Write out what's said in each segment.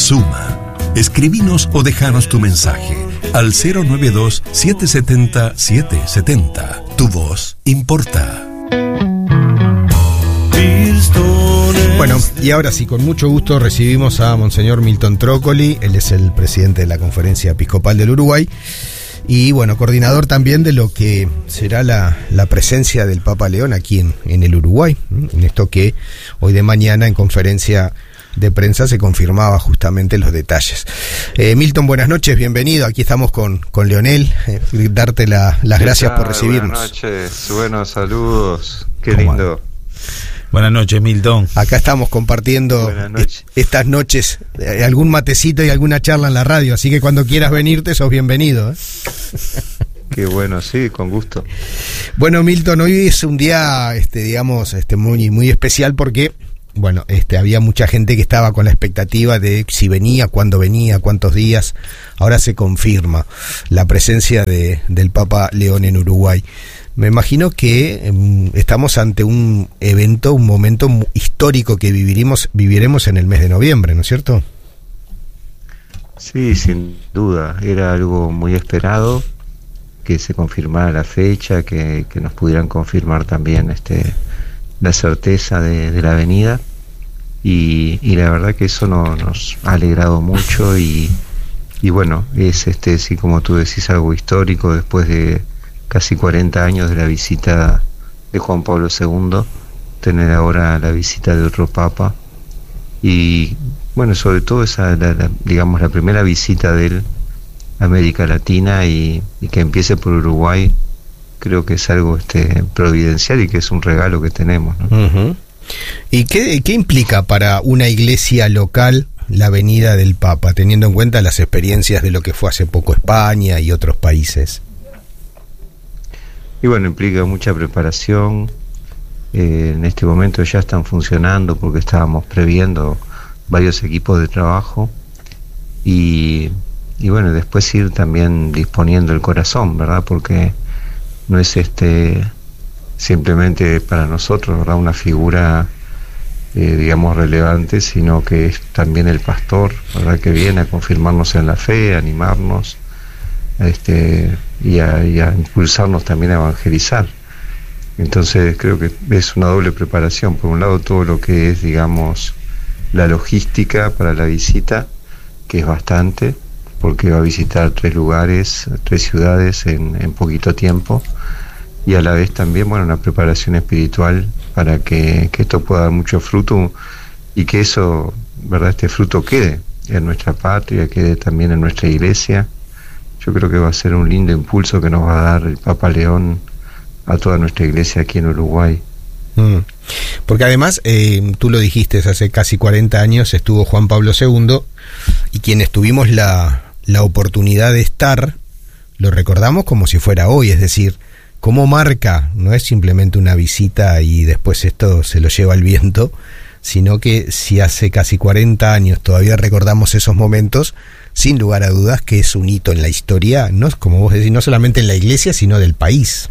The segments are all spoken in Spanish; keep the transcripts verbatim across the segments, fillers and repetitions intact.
suma. Escribinos o dejanos tu mensaje al cero nueve dos, siete siete cero, siete siete cero. Tu voz importa. Bueno, y ahora sí, con mucho gusto recibimos a Monseñor Milton Trócoli. Él es el presidente de la Conferencia Episcopal del Uruguay y, bueno, coordinador también de lo que será la, la presencia del Papa León aquí en, en el Uruguay, en esto que hoy de mañana en conferencia de prensa se confirmaba justamente los detalles. Eh, Milton, buenas noches, bienvenido. Aquí estamos con, con Leonel. Eh, darte la, las gracias por recibirnos. Buenas noches, buenos saludos. Qué lindo. Buenas noches, Milton. Acá estamos compartiendo noches. estas noches, eh, algún matecito y alguna charla en la radio, así que cuando quieras venirte sos bienvenido. ¿eh? Qué bueno, sí, con gusto. Bueno, Milton, hoy es un día, este, digamos, este, muy, muy especial porque, bueno, este, había mucha gente que estaba con la expectativa de si venía, cuándo venía, cuántos días. Ahora se confirma la presencia de, del Papa León en Uruguay. Me imagino que um, estamos ante un evento, un momento histórico que viviremos, viviremos en el mes de noviembre, ¿no es cierto? Sí, sin duda. Era algo muy esperado que se confirmara la fecha, que, que nos pudieran confirmar también este la certeza de, de la venida. Y, y la verdad que eso no, nos ha alegrado mucho y, y bueno, es este sí, como tú decís, algo histórico después de casi cuarenta años de la visita de Juan Pablo segundo, tener ahora la visita de otro papa y bueno, sobre todo esa, la, la, digamos, la primera visita de él a América Latina y, y que empiece por Uruguay, creo que es algo este providencial y que es un regalo que tenemos, ¿no? Uh-huh. ¿Y qué, qué implica para una iglesia local la venida del Papa, teniendo en cuenta las experiencias de lo que fue hace poco España y otros países? Y bueno, implica mucha preparación. Eh, en este momento ya están funcionando porque estábamos previendo varios equipos de trabajo y, y bueno, después ir también disponiendo el corazón, ¿verdad? Porque no es este simplemente para nosotros, ¿verdad?, una figura eh, digamos relevante, sino que es también el pastor, ¿verdad?, que viene a confirmarnos en la fe, a animarnos este y a, y a impulsarnos también a evangelizar. Entonces creo que es una doble preparación. Por un lado, todo lo que es, digamos, la logística para la visita, que es bastante, porque va a visitar tres lugares, tres ciudades en, en poquito tiempo, y a la vez también, bueno, una preparación espiritual para que, que esto pueda dar mucho fruto y que eso, ¿verdad?, este fruto quede en nuestra patria, quede también en nuestra iglesia. Yo creo que va a ser un lindo impulso que nos va a dar el Papa León a toda nuestra iglesia aquí en Uruguay. Mm. Porque además, eh, tú lo dijiste, hace casi cuarenta años estuvo Juan Pablo segundo y quienes tuvimos la, la oportunidad de estar, lo recordamos como si fuera hoy, es decir, cómo marca, no es simplemente una visita y después esto se lo lleva el viento, sino que si hace casi cuarenta años todavía recordamos esos momentos, sin lugar a dudas que es un hito en la historia, no, como vos decís, no solamente en la iglesia, sino del país.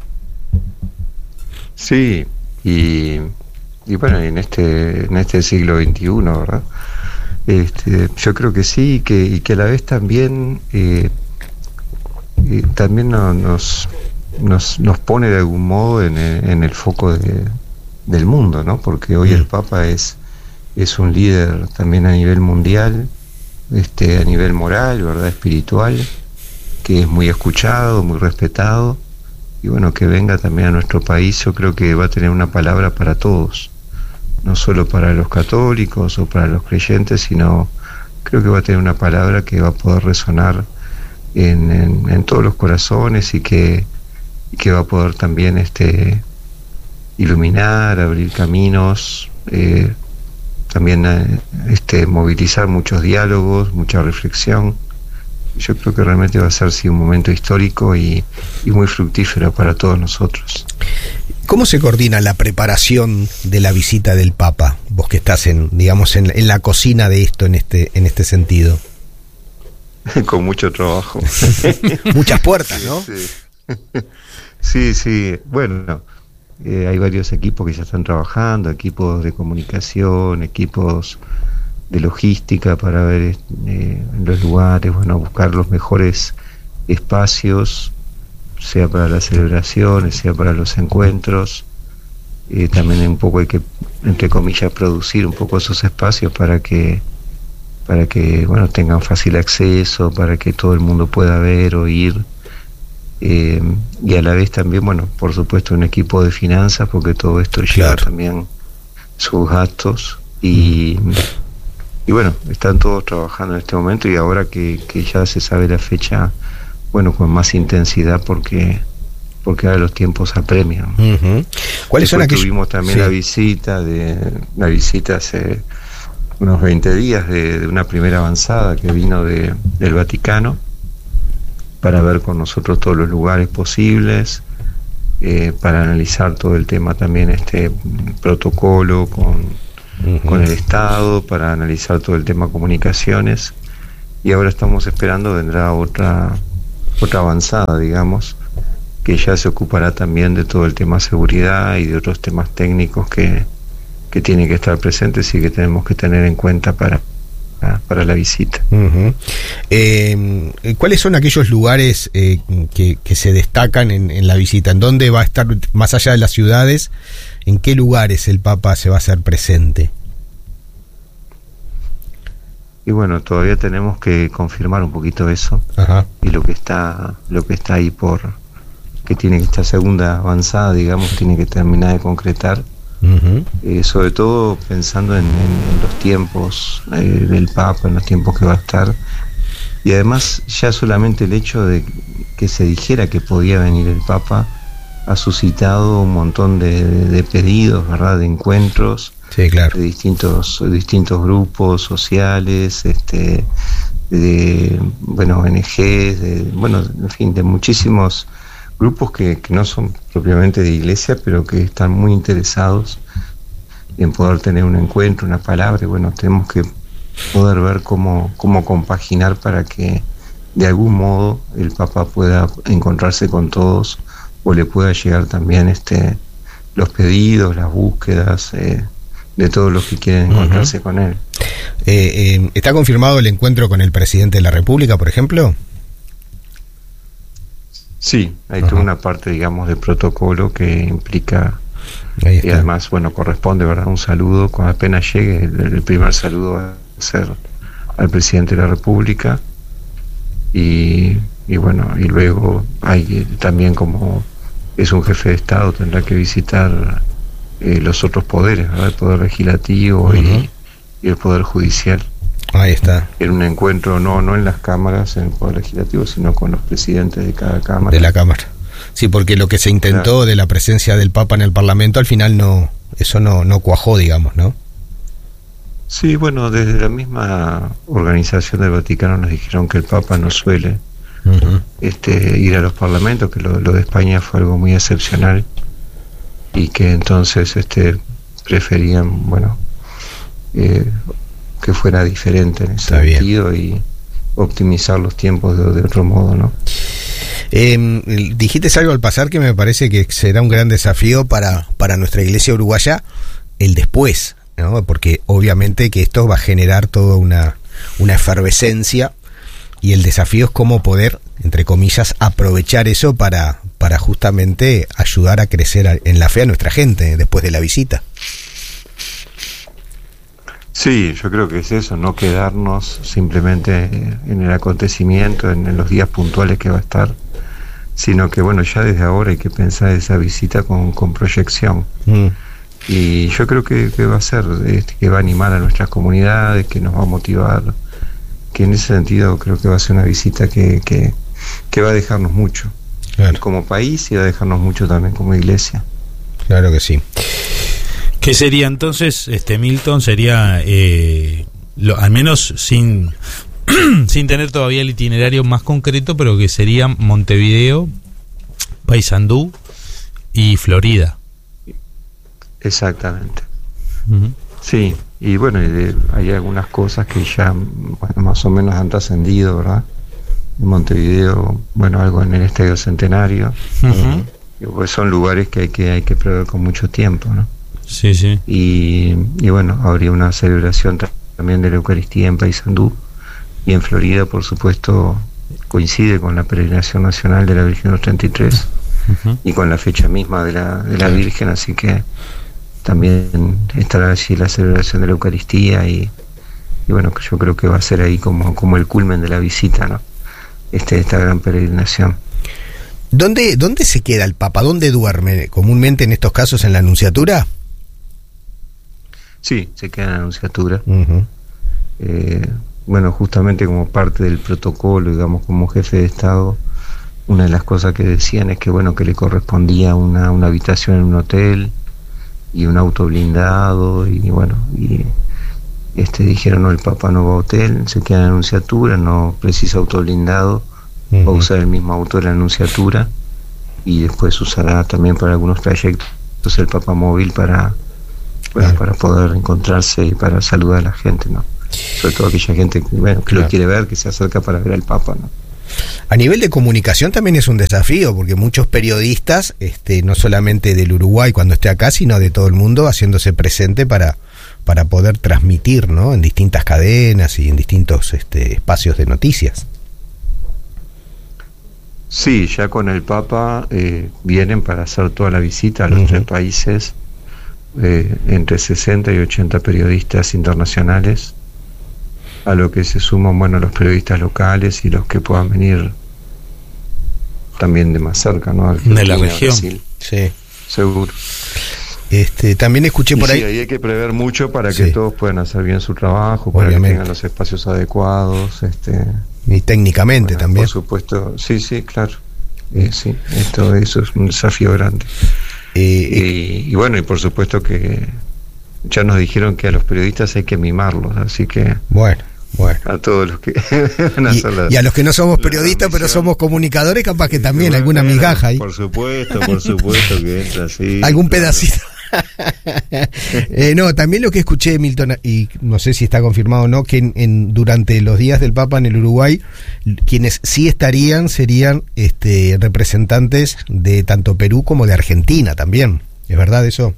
Sí, y, y bueno, en este en este siglo veintiuno, ¿verdad? Este, yo creo que sí, y que, y que a la vez también eh, eh, también no, nos, nos nos pone de algún modo en el, en el foco de, del mundo, ¿no? Porque hoy el Papa es es un líder también a nivel mundial, este a nivel moral, ¿verdad?, espiritual, que es muy escuchado, muy respetado. Y bueno, que venga también a nuestro país, yo creo que va a tener una palabra para todos, no solo para los católicos o para los creyentes, sino creo que va a tener una palabra que va a poder resonar en, en, en todos los corazones y que, y que va a poder también este iluminar, abrir caminos, eh, también eh, este movilizar muchos diálogos, mucha reflexión. Yo creo que realmente va a ser sí un momento histórico y, y muy fructífero para todos nosotros. ¿Cómo se coordina la preparación de la visita del Papa? Vos que estás en, digamos, en, en la cocina de esto, en este, en este sentido. Con mucho trabajo. Muchas puertas, ¿no? Sí, sí, sí. Bueno, eh, hay varios equipos que ya están trabajando, equipos de comunicación, equipos de logística para ver eh, los lugares, bueno, buscar los mejores espacios, sea para las celebraciones, sea para los encuentros. Eh, también un poco hay que, entre comillas, producir un poco esos espacios para que para que bueno tengan fácil acceso, para que todo el mundo pueda ver, oír, eh, y a la vez también, bueno, por supuesto, un equipo de finanzas, porque todo esto lleva Claro. también sus gastos, y, mm. y bueno, están todos trabajando en este momento, y ahora que, que ya se sabe la fecha, bueno, con más intensidad, porque porque ahora los tiempos apremian. Uh-huh. ¿Cuáles son Después aquellos? tuvimos también Sí. la visita de la visita hace unos veinte días de, de una primera avanzada que vino de, del Vaticano para ver con nosotros todos los lugares posibles, eh, para analizar todo el tema también, este protocolo con, Uh-huh. con el Estado, para analizar todo el tema comunicaciones, y ahora estamos esperando, vendrá otra otra avanzada, digamos, que ya se ocupará también de todo el tema seguridad y de otros temas técnicos que, que tienen que estar presentes y que tenemos que tener en cuenta para, para la visita. Uh-huh. Eh, ¿Cuáles son aquellos lugares eh, que, que se destacan en, en la visita? ¿En dónde va a estar, más allá de las ciudades, en qué lugares el Papa se va a hacer presente? Y bueno, todavía tenemos que confirmar un poquito eso. Ajá. Y lo que está lo que está ahí por que tiene que esta segunda avanzada, digamos, tiene que terminar de concretar. Uh-huh. Eh, sobre todo pensando en, en, en los tiempos eh, del Papa, en los tiempos que va a estar, y además ya solamente el hecho de que se dijera que podía venir el Papa ha suscitado un montón de, de, de pedidos, ¿verdad?, de encuentros, Sí, claro. de distintos de distintos grupos sociales, este de bueno O N Ges, de, bueno, en fin, de muchísimos grupos que, que no son propiamente de iglesia, pero que están muy interesados en poder tener un encuentro, una palabra, y bueno, tenemos que poder ver cómo, cómo compaginar para que de algún modo el Papa pueda encontrarse con todos, o le pueda llegar también este los pedidos, las búsquedas eh, de todos los que quieren encontrarse uh-huh. con él. Eh, eh, ¿Está confirmado el encuentro con el presidente de la República, por ejemplo? Sí, hay Ajá. toda una parte, digamos, de protocolo que implica, y además, bueno, corresponde, ¿verdad?, un saludo. Cuando apenas llegue, el, el primer saludo va a ser al presidente de la República, y, y bueno, y luego hay también, como es un jefe de Estado, tendrá que visitar eh, los otros poderes, ¿verdad?, el poder legislativo uh-huh. y, y el poder judicial. Ahí está. En un encuentro, no no en las cámaras, en el Poder Legislativo, sino con los presidentes de cada cámara. De la Cámara. Sí, porque lo que se intentó claro. de la presencia del Papa en el Parlamento, al final no, eso no, no cuajó, digamos, ¿no? Sí, bueno, desde la misma organización del Vaticano nos dijeron que el Papa no suele uh-huh. este, ir a los parlamentos, que lo, lo de España fue algo muy excepcional, y que entonces este preferían, bueno, eh, que fuera diferente en ese Está sentido bien. Y optimizar los tiempos de, de otro modo, ¿no? Eh, dijiste algo al pasar que me parece que será un gran desafío para, para nuestra iglesia uruguaya, el después, ¿no? Porque obviamente que esto va a generar toda una, una efervescencia, y el desafío es cómo poder, entre comillas, aprovechar eso para, para justamente ayudar a crecer en la fe a nuestra gente después de la visita. Sí, yo creo que es eso, no quedarnos simplemente en el acontecimiento, en, en los días puntuales que va a estar, sino que bueno, ya desde ahora hay que pensar esa visita con, con proyección. Mm. Y yo creo que, que va a ser, este, que va a animar a nuestras comunidades, que nos va a motivar, que en ese sentido creo que va a ser una visita que, que, que va a dejarnos mucho, claro. como país, y va a dejarnos mucho también como iglesia. Claro que sí. ¿Qué sería entonces, este Milton? Sería, eh, lo, al menos sin sin tener todavía el itinerario más concreto, pero que sería Montevideo, Paysandú y Florida. Exactamente. Uh-huh. Sí, y bueno, hay algunas cosas que ya bueno, más o menos han trascendido, ¿verdad? En Montevideo, bueno, algo en el Estadio Centenario. Uh-huh. Y pues son lugares que hay que hay que prever con mucho tiempo, ¿no? Sí, sí. Y, y bueno, habría una celebración también de la Eucaristía en Paysandú, y en Florida, por supuesto, coincide con la peregrinación nacional de la Virgen de los treinta y tres, uh-huh. y con la fecha misma de la, de la Virgen, así que también estará allí la celebración de la Eucaristía, y, y bueno, yo creo que va a ser ahí como, como el culmen de la visita, ¿no? Este, esta gran peregrinación. ¿Dónde, ¿Dónde se queda el Papa? ¿Dónde duerme? ¿Comúnmente en estos casos en la Nunciatura? Sí, se queda en la Nunciatura. Uh-huh. Eh, bueno, justamente como parte del protocolo, digamos, como jefe de Estado, una de las cosas que decían es que, bueno, que le correspondía una, una habitación en un hotel y un auto blindado, y bueno, y este dijeron, no, el Papa no va a hotel, se queda en la Nunciatura, no precisa auto blindado, uh-huh. va a usar el mismo auto de la Nunciatura, y después usará también para algunos trayectos el Papa móvil para, bueno, claro. para poder encontrarse y para saludar a la gente, ¿no? Sobre todo aquella gente que, bueno, que claro. lo quiere ver, que se acerca para ver al Papa, ¿no? A nivel de comunicación también es un desafío, porque muchos periodistas, este, no solamente del Uruguay cuando esté acá, sino de todo el mundo, haciéndose presente para, para poder transmitir, ¿no? En distintas cadenas y en distintos este, espacios de noticias. Sí, ya con el Papa eh, vienen para hacer toda la visita a los uh-huh. tres países, eh, entre sesenta y ochenta periodistas internacionales, a lo que se suman, bueno, los periodistas locales y los que puedan venir también de más cerca, ¿no? Argentina, de la región. Brasil. Sí. Seguro. Este, también escuché y por sí, ahí. ahí hay que prever mucho para sí. que todos puedan hacer bien su trabajo, para Obviamente. que tengan los espacios adecuados, este y técnicamente bueno, también. Por supuesto, sí, sí, claro. Eh, sí, esto eso es un desafío grande. Eh, y, y bueno, y por supuesto que ya nos dijeron que a los periodistas hay que mimarlos, así que bueno. Bueno. A todos los que van a y, hacer la, y a los que no somos periodistas pero somos comunicadores, capaz que también bueno, alguna migaja ahí. Por supuesto, por supuesto que entra así. Algún claro. pedacito. eh, no, también lo que escuché, Milton, y no sé si está confirmado o no, que en, en, durante los días del Papa en el Uruguay, quienes sí estarían serían este, representantes de tanto Perú como de Argentina también. ¿Es verdad eso?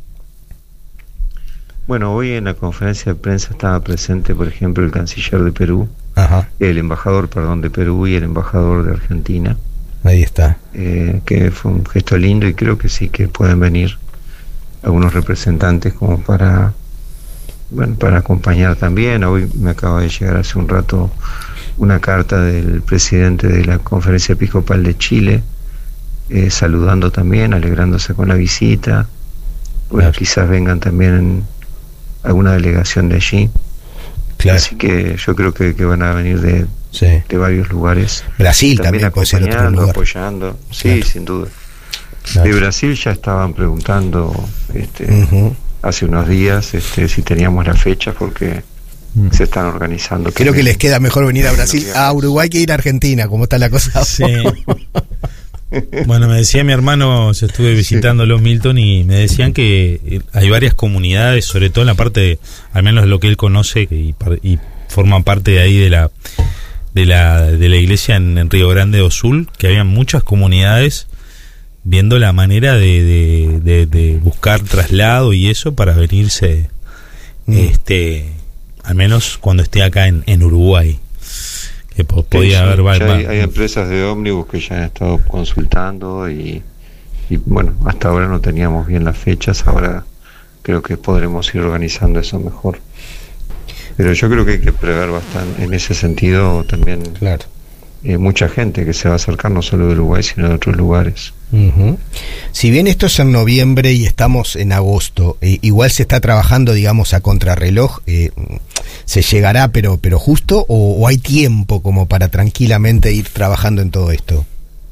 Bueno, hoy en la conferencia de prensa estaba presente, por ejemplo, el canciller de Perú, Ajá. el embajador, perdón, de Perú y el embajador de Argentina. Ahí está. Eh, que fue un gesto lindo, y creo que sí que pueden venir algunos representantes como para, bueno, para acompañar también. Hoy me acaba de llegar hace un rato una carta del presidente de la Conferencia Episcopal de Chile, eh, saludando también, alegrándose con la visita. Bueno, claro. quizás vengan también alguna delegación de allí. Claro. Así que yo creo que, que van a venir de, sí. de varios lugares. Brasil también, también puede ser otro lugar. Apoyando, sí, claro. sin duda. Claro. De Brasil ya estaban preguntando este, uh-huh. hace unos días este, si teníamos la fecha, porque uh-huh. se están organizando. Creo también. Que les queda mejor venir a Brasil, a Uruguay, que ir a Argentina, como está la cosa. Sí. Bueno, me decía mi hermano, yo estuve visitándolo, sí. Milton, y me decían que hay varias comunidades, sobre todo en la parte, de, al menos lo que él conoce, y, y forman parte de ahí de la de la de la iglesia en, en Río Grande do Sul, que había muchas comunidades viendo la manera de, de, de, de buscar traslado y eso para venirse, mm. este, al menos cuando esté acá en, en Uruguay. Que po- podía sí, haber ya hay, hay empresas de ómnibus que ya han estado consultando y, y bueno, hasta ahora no teníamos bien las fechas, ahora creo que podremos ir organizando eso mejor, pero yo creo que hay que prever bastante en ese sentido también. Claro. Eh, mucha gente que se va a acercar no solo de Uruguay sino de otros lugares. Uh-huh. Si bien esto es en noviembre y estamos en agosto, eh, igual se está trabajando, digamos, a contrarreloj, eh, ¿se llegará pero pero justo o, o hay tiempo como para tranquilamente ir trabajando en todo esto?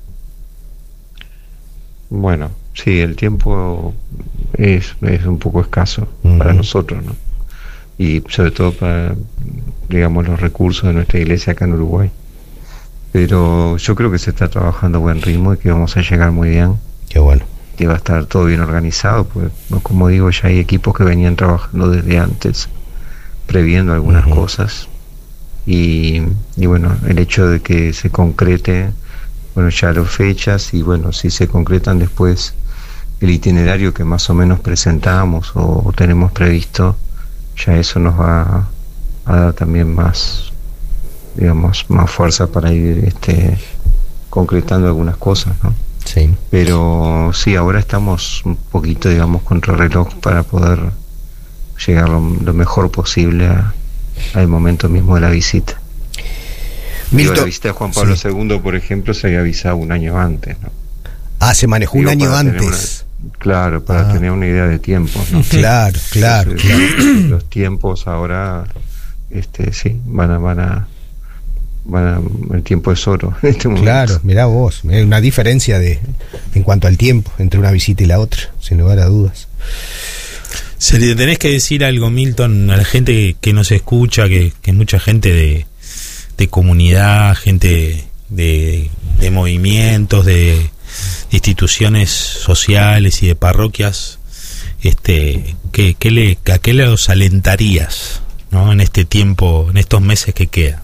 Bueno, sí, el tiempo es, es un poco escaso uh-huh. para nosotros, ¿no? Y sobre todo para, digamos, los recursos de nuestra iglesia acá en Uruguay. Pero yo creo que se está trabajando a buen ritmo y que vamos a llegar muy bien. Qué bueno. Que va a estar todo bien organizado, pues, como digo, ya hay equipos que venían trabajando desde antes, previendo algunas uh-huh. cosas. Y, y bueno, el hecho de que se concrete, bueno, ya las fechas, y bueno, si se concretan después el itinerario que más o menos presentamos o, o tenemos previsto, ya eso nos va a dar también más, digamos, más fuerza para ir este, concretando algunas cosas, ¿no? Sí. Pero sí, ahora estamos un poquito, digamos, contra el reloj para poder llegar lo, lo mejor posible a, al momento mismo de la visita. Digo, la visita de Juan Pablo sí. segundo, por ejemplo, se había avisado un año antes, ¿no? Ah, se manejó Digo, un año antes. Una, claro, para ah. tener una idea de tiempo, ¿no? Claro, claro. Entonces, claro. Los tiempos ahora, este, sí, van a, van a, van a, el tiempo es oro en este momento. Claro, mirá vos, una diferencia de, en cuanto al tiempo entre una visita y la otra, sin lugar a dudas. Se le tenés que decir algo, Milton, a la gente que, que nos escucha, que, que mucha gente de, de comunidad, gente de, de movimientos, de instituciones sociales y de parroquias, este, ¿qué, qué le, ¿a qué los alentarías, ¿no? En este tiempo, en estos meses que quedan?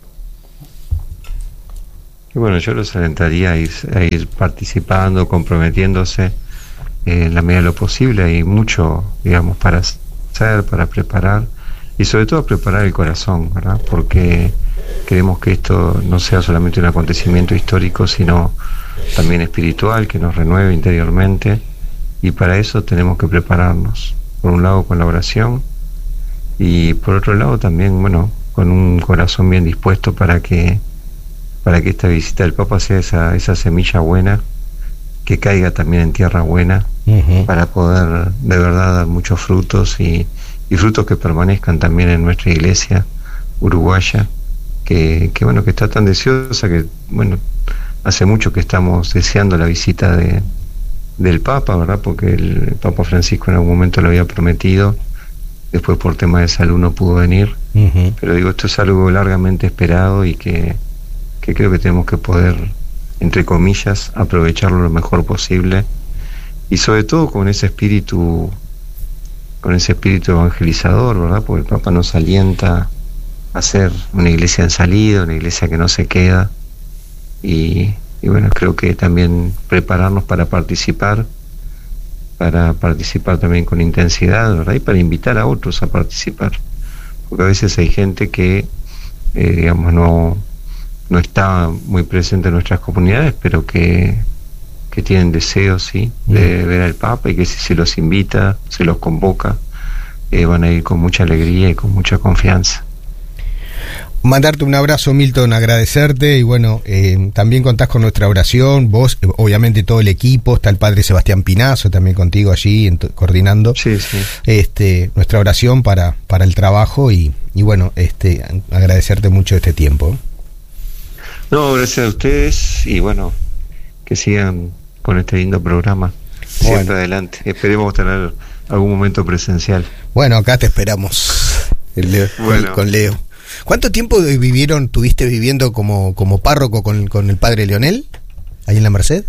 Y bueno, yo los alentaría a ir, a ir participando, comprometiéndose en la medida de lo posible. Hay mucho, digamos, para hacer, para preparar, y sobre todo preparar el corazón, ¿verdad? Porque queremos que esto no sea solamente un acontecimiento histórico, sino también espiritual, que nos renueve interiormente, y para eso tenemos que prepararnos, por un lado con la oración, y por otro lado también, bueno, con un corazón bien dispuesto para que para que esta visita del Papa sea esa, esa semilla buena, que caiga también en tierra buena, uh-huh. para poder de verdad dar muchos frutos, y, y frutos que permanezcan también en nuestra iglesia uruguaya, que, que bueno, que está tan deseosa, que bueno, hace mucho que estamos deseando la visita de del Papa, ¿verdad? Porque el Papa Francisco en algún momento lo había prometido, después por tema de salud no pudo venir, uh-huh. pero digo, esto es algo largamente esperado y que, que creo que tenemos que poder, entre comillas, aprovecharlo lo mejor posible, y sobre todo con ese espíritu con ese espíritu evangelizador, ¿verdad? Porque el Papa nos alienta a ser una iglesia en salida, una iglesia que no se queda, y, y bueno, creo que también prepararnos para participar, para participar también con intensidad, ¿verdad? Y para invitar a otros a participar, porque a veces hay gente que, eh, digamos, no, no está muy presente en nuestras comunidades, pero que, que tienen deseos, sí, de ver al Papa, y que si se los invita, se los convoca, eh, van a ir con mucha alegría y con mucha confianza. Mandarte un abrazo, Milton, agradecerte, y bueno, eh, también contás con nuestra oración, vos, obviamente todo el equipo, está el padre Sebastián Pinazo también contigo allí, en, coordinando, sí, sí. Este, nuestra oración para, para el trabajo, y, y bueno, este, agradecerte mucho este tiempo. No, gracias a ustedes, y bueno, que sigan con este lindo programa, siempre bueno. Adelante, esperemos tener algún momento presencial. Bueno, acá te esperamos, el Leo, bueno. con, con Leo. ¿Cuánto tiempo vivieron, tuviste viviendo como, como párroco con, con el padre Leonel, ahí en la Merced?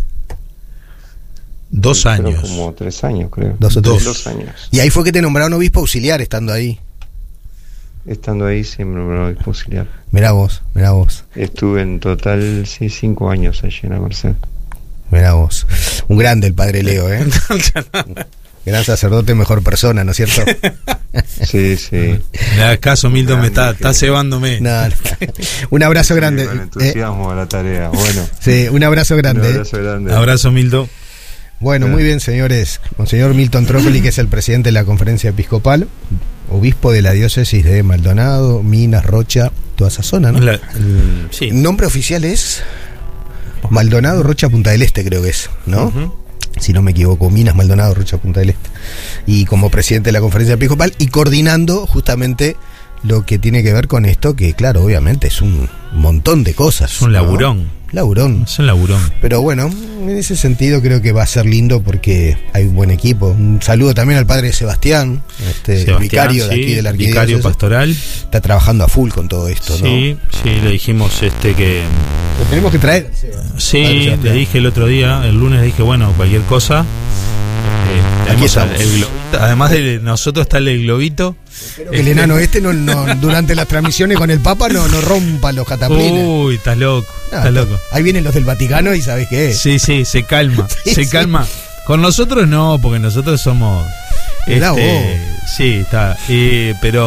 Dos años. Como tres años, creo. Dos o tres. Dos años. Y ahí fue que te nombraron obispo auxiliar, estando ahí. Estando ahí, sí, me nombraron obispo auxiliar. Mirá vos, mirá vos. Estuve en total, sí, cinco años allí en la Merced. Mirá vos. Un grande el padre Leo, ¿eh? Gran sacerdote, mejor persona, ¿no es cierto? Sí, sí. Me da caso, Milton, me está, está cebándome. No, no. Un abrazo sí, grande. Con entusiasmo eh. a la tarea, bueno. Sí, un abrazo grande. Un abrazo grande. Abrazo, Milton. Bueno, muy bien, señores. Monseñor Milton Trócoli, que es el presidente de la Conferencia Episcopal, obispo de la diócesis de Maldonado, Minas, Rocha, toda esa zona, ¿no? La, el, sí. El nombre oficial es Maldonado, Rocha, Punta del Este, creo que es, ¿no? Uh-huh. Si no me equivoco, Minas, Maldonado, Rocha, Punta del Este. Y como presidente de la Conferencia Episcopal y coordinando justamente lo que tiene que ver con esto, que claro, obviamente es un montón de cosas. Es un laburón. ¿No? Laburón. Es un laburón. Pero bueno, en ese sentido creo que va a ser lindo porque hay un buen equipo. Un saludo también al padre Sebastián, este Sebastián, vicario sí, de aquí de la arquidiócesis. Vicario pastoral. Está trabajando a full con todo esto, ¿no? Sí, sí, le dijimos este que... Lo tenemos que traer. Sí, le dije el otro día, el lunes le dije, bueno, cualquier cosa. Eh, aquí estamos. El globito, además de nosotros está el globito. Espero que el enano este no, no, durante las transmisiones con el Papa no, no rompa los cataplines. Uy, estás loco, no, estás loco. Ahí vienen los del Vaticano y ¿sabes qué? Sí, sí, se calma, sí, se sí. calma. Con nosotros no, porque nosotros somos... Este, sí, está. Eh, pero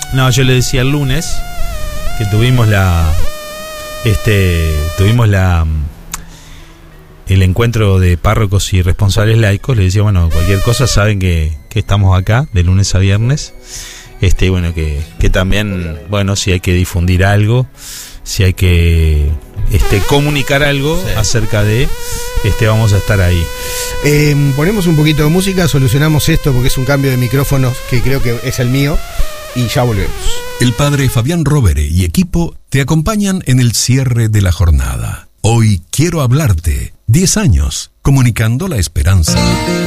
No, yo le decía el lunes que tuvimos la este tuvimos la el encuentro de párrocos y responsables laicos. Le decía, bueno, cualquier cosa saben que, que estamos acá de lunes a viernes. Este, bueno, que, que también, bueno, si hay que difundir algo, si hay que este comunicar algo sí. acerca de este, vamos a estar ahí. Eh, ponemos un poquito de música, solucionamos esto porque es un cambio de micrófonos que creo que es el mío y ya volvemos. El padre Fabián Rovere y equipo te acompañan en el cierre de la jornada. Hoy quiero hablarte. diez años comunicando la esperanza.